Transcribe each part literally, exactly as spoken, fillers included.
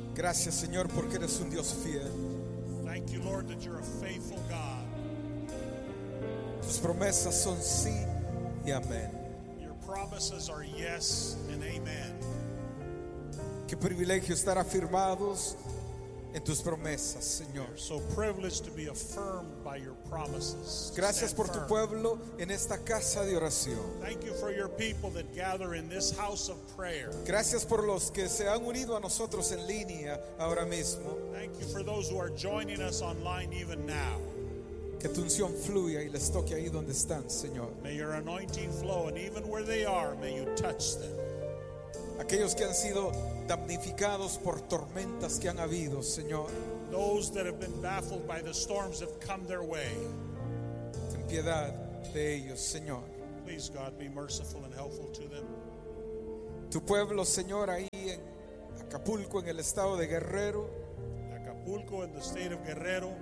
Gracias, Señor, porque eres un Dios fiel. Thank you, Lord, that you're a faithful God. Tus promesas son sí y amén. Your promises are yes and amen. Qué privilegio estar afirmados en tus promesas, Señor. We're so privileged to be affirmed by your promises. Gracias Stand por tu firm. pueblo en esta casa de oración. Thank you for your people that gather in this house of prayer. Gracias por los que se han unido a nosotros en línea ahora mismo. Thank you for those who are joining us online even now. Que tu unción fluya y les toque ahí donde están, Señor. May your anointing flow, and even where they are, may you touch them. Aquellos que han sido damnificados por tormentas que han habido, Señor. Those that have been baffled by the storms that have come their way. Ten piedad de ellos, Señor. Please, God, be merciful and helpful to them. Tu pueblo, Señor, ahí en Acapulco, en el estado de Guerrero. Acapulco, in the state of Guerrero.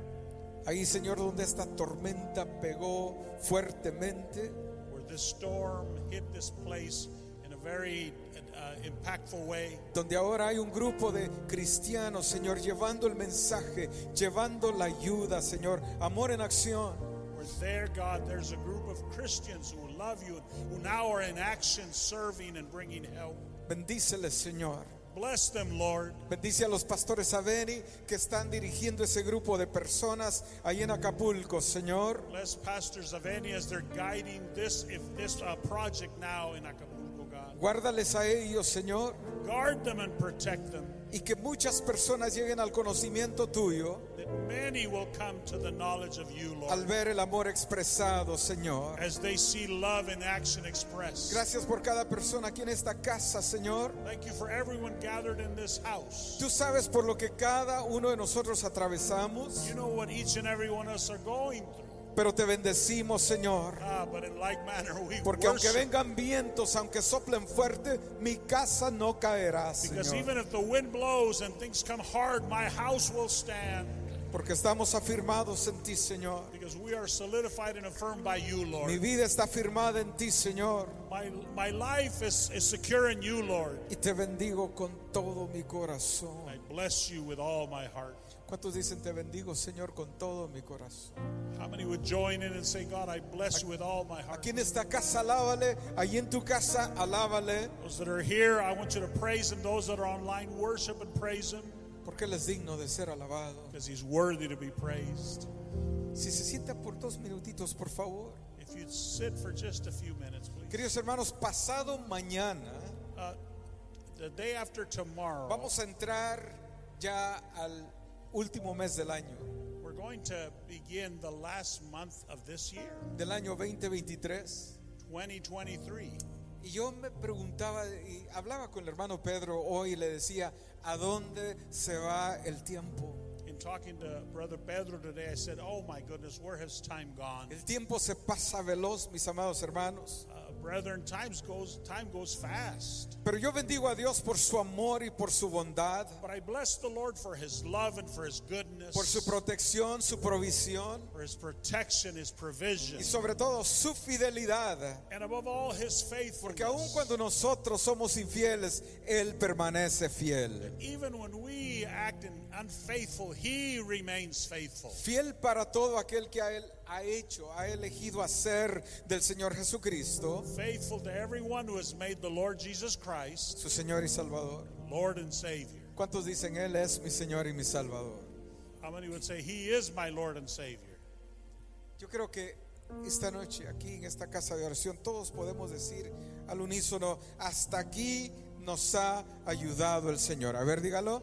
Ahí, Señor, donde esta tormenta pegó fuertemente. Where this storm hit this place in a very uh, impactful way. Donde ahora hay un grupo de cristianos, Señor, llevando el mensaje, llevando la ayuda, Señor, amor en acción. Where there, God, there's a group of Christians who love you, who now are in action, serving and bringing help. Bendíceles, Señor. Bless them, Lord. Bendice a los pastores Aveni que están dirigiendo ese grupo de personas ahí en Acapulco, Señor. Bless Pastors Aveni as they're guiding this, if this uh, project now in Acapulco, God. Guárdales a ellos, Señor, Guard them and protect them. y que muchas personas lleguen al conocimiento tuyo That many will come to the knowledge of you, al Lord, ver el amor expresado, Señor. as they see love in action expressed. Gracias por cada persona aquí en esta casa, Señor. Thank you for everyone gathered in this house. Tú sabes por lo que cada uno de nosotros atravesamos, You know what each and every one of us are going through. pero te bendecimos, Señor. Ah, but in like manner we Porque aunque worship. vengan vientos, aunque soplen fuerte, mi casa no caerá, Because Señor. even if the wind blows and things come hard, my house will stand. Porque estamos afirmados en ti, Señor. Because we are solidified and affirmed by you, Lord. Mi vida está firmada en ti, Señor. My, my life is, is secure in you, Lord. Y te bendigo con todo mi corazón. I bless you with all my heart. ¿Cuántos dicen te bendigo, Señor, con todo mi corazón? How many would join in and say, God, I bless you with all my heart? Aquí en esta casa alábale, allí en tu casa alábale, Those that are here, I want you to praise him. Those that are online, worship and praise him. porque Él es digno de ser alabado. Because he's worthy to be praised. Si se sienta por dos minutitos, por favor. If you'd sit for just a few minutes, please. Queridos hermanos, pasado mañana Uh, the day after tomorrow, vamos a entrar ya al último mes del año, we're going to begin the last month of this year, del año veinte veintitrés. twenty twenty-three. Y yo me preguntaba y hablaba con el hermano Pedro hoy y le decía, ¿a dónde se va el tiempo? In talking to Brother Pedro today, I said, oh my goodness, where has time gone? El tiempo se pasa veloz, mis amados hermanos. Uh, brethren, times goes, time goes fast. Pero yo bendigo a Dios por su amor y por su bondad, But I bless the Lord for his love and for his goodness, por su protección, su provisión for his protection, his provision, y sobre todo su fidelidad. and above all, his Porque aun faithfulness. cuando nosotros somos infieles, Él permanece fiel. Even when we act in unfaithful, he remains faithful. Fiel para todo aquel que a Él ha hecho, ha elegido hacer del Señor Jesucristo, Faithful to everyone who has made the Lord Jesus Christ su Señor y Salvador. Lord and Savior. ¿Cuántos dicen Él es mi Señor y mi Salvador? How many would say he is my Lord and Savior? Yo creo que esta noche aquí en esta casa de oración todos podemos decir al unísono, hasta aquí nos ha ayudado el Señor. A ver, dígalo.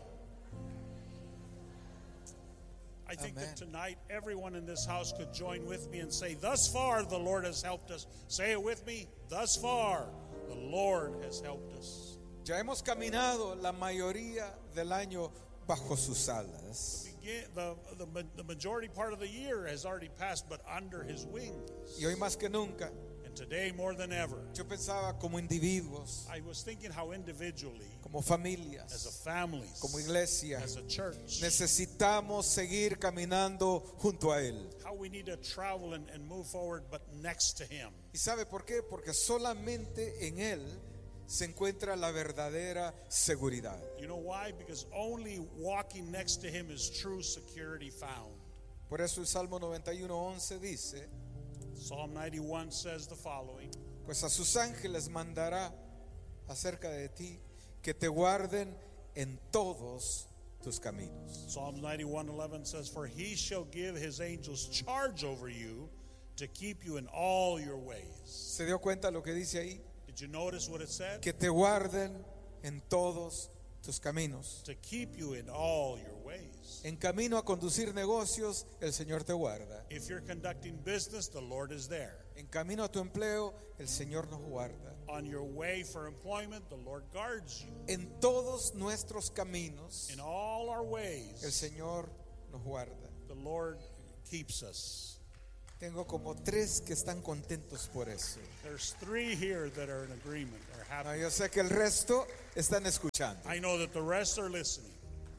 I think Amen. that tonight everyone in this house could join with me and say, thus far the Lord has helped us. Say it with me. Thus far the Lord has helped us. Ya hemos caminado la mayoría del año bajo sus alas. Begin- The, the, the majority part of the year has already passed, but under his wings. Y hoy más que nunca, And today more than ever, yo pensaba como individuos, I was thinking how individually, como as a familias, family, como iglesia, as a church, necesitamos seguir caminando junto a Él. how we need to travel and, and move forward, but next to him. ¿Y sabe por qué? Porque solamente en Él se encuentra la verdadera seguridad. You know why? Because only walking next to him is true security found. Por eso el Salmo noventa y uno, once dice: Psalm ninety-one says the following: pues a sus ángeles mandará acerca de ti que te guarden en todos tus caminos. Psalms ninety-one eleven says, for he shall give his angels charge over you to keep you in all your ways. ¿Se dio cuenta lo que dice ahí? Did you notice what it said? Que te guarden en todos tus caminos. To keep you in all your ways. En camino a conducir negocios, el Señor te guarda. If you're conducting business, the Lord is there. En camino a tu empleo, el Señor nos guarda. On your way for employment, the Lord guards you. En todos nuestros caminos, In all our ways, el Señor nos guarda. the Lord keeps us. Tengo como tres que están contentos por eso. There's three here that are in agreement, are happy. No, yo sé que el resto están escuchando. I know that the rest are listening.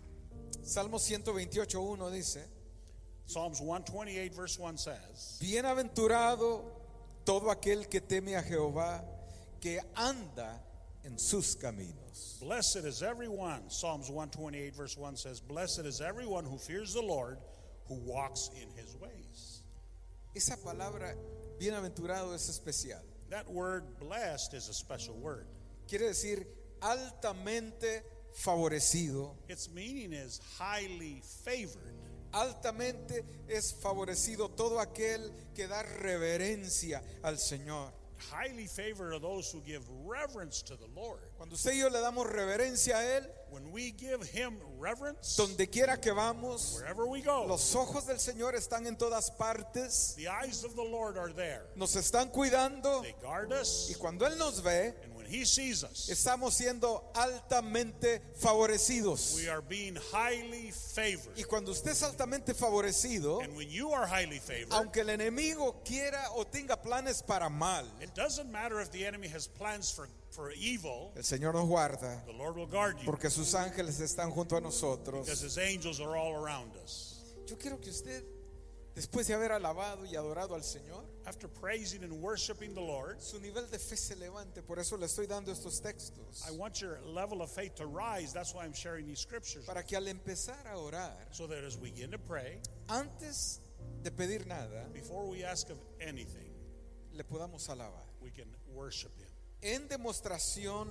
Salmo ciento veintiocho, uno dice: Psalms one twenty-eight verse one says, bienaventurado todo aquel que teme a Jehová, que anda en sus caminos. blessed is everyone. Psalms one twenty-eight verse one says, blessed is everyone who fears the Lord, who walks in his ways. Esa palabra bienaventurado es especial. That word blessed is a special word. Quiere decir altamente favorecido. Its meaning is highly favored. Altamente es favorecido todo aquel que da reverencia al Señor. Highly favored are those who give reverence to the Lord. Cuando usted y yo le damos reverencia a Él, When we give him reverence, donde quiera que vamos, wherever we go, los ojos del Señor están en todas partes, the eyes of the Lord are there. nos están cuidando, They guard us, y cuando Él nos ve, and when he sees us, estamos siendo altamente favorecidos. we are being highly favored. Y cuando usted es altamente favorecido, And when you are highly favored, aunque el enemigo quiera o tenga planes para mal, it doesn't matter if the enemy has plans for, for evil, el Señor nos guarda, the Lord will guard you, porque sus ángeles están junto a because nosotros. his angels are all around us. Yo quiero que usted, después de haber alabado y adorado al Señor, After praising and worshiping the Lord, su nivel de fe se levante. Por eso le estoy dando estos textos, I want your level of faith to rise. That's why I'm sharing these scriptures. para que al empezar a orar, So that as we begin to pray, antes de pedir nada, before we ask of anything, le podamos alabar, we can worship him en demostración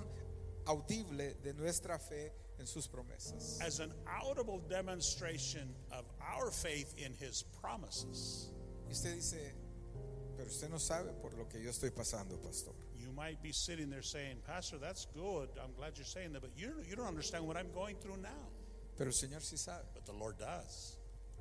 audible de nuestra fe en sus promesas. as an audible demonstration of our faith in his promises. Y usted dice: pero usted no sabe por lo que yo estoy pasando, pastor. You might be sitting there saying, Pastor, that's good. I'm glad you're saying that, but you you don't understand what I'm going through now. Pero el Señor sí sabe. But the Lord does.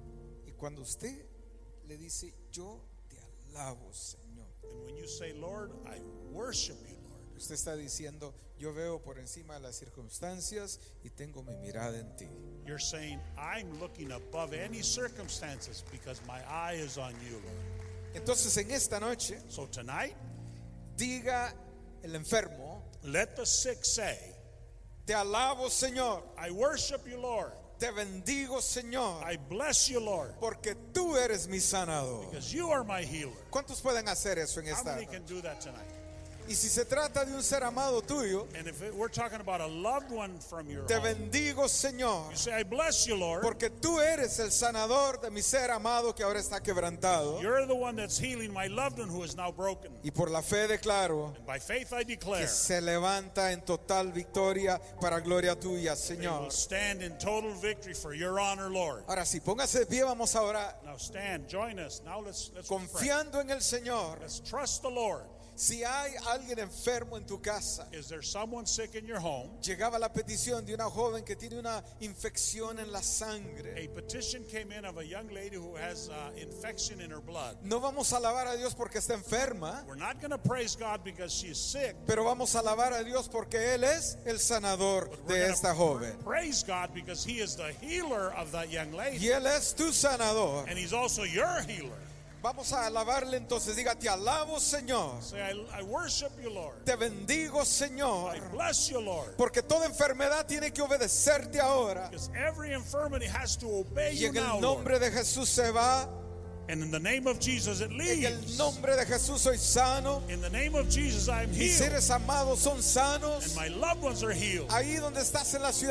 Y cuando usted le dice: yo te alabo, Señor, And when you say, Lord, I worship you, Lord, usted está diciendo: yo veo por encima de las circunstancias y tengo mi mirada en ti. you're saying, I'm looking above any circumstances because my eye is on you, Lord. Entonces en esta noche, So tonight, diga el enfermo: let the sick say, te alabo, Señor, I worship you, Lord. te bendigo, Señor, I bless you, Lord, porque tú eres mi sanador. because you are my healer. ¿Cuántos pueden hacer eso en How esta many noche? can do that tonight? Y si se trata de un ser amado tuyo, And if it, we're talking about a loved one from your te home, bendigo, Señor, you say, I bless you, Lord. porque tú eres el sanador de mi ser amado que ahora está quebrantado. You're the one that's healing my loved one who is now broken. Y por la fe declaro And by faith I declare, que se levanta en total victoria para gloria tuya, they will Señor. stand in total victory for your honor, Lord. Ahora sí, póngase de pie, vamos a orar, Now stand, join us. Now let's let's pray. confiando en el Señor. Let's trust the Lord. Si hay alguien enfermo en tu casa, Is there someone sick in your home? llegaba la petición de una joven que tiene una infección en la sangre. A petition came in of a young lady who has uh, infection in her blood. No vamos a alabar a Dios porque está enferma, We're not going to praise God because she is sick. pero vamos a alabar a Dios porque Él es el sanador But we're de gonna esta joven. praise God because he is the healer of that young lady. Y Él es tu sanador. And he's also your healer. Vamos a alabarle entonces. Diga: te alabo, Señor, Say, I, I worship you, Lord. te bendigo, I Señor, bless you, Lord. porque toda enfermedad tiene que obedecerte ahora. Because every infirmity has to obey Y you en now, el Lord. nombre de Jesús se va And in the name of Jesus it En el leaves. nombre de Jesús soy sano. In the name of Jesus I am Mis healed. seres amados son And sanos. my loved ones are healed. Ahí donde estás en la ciudad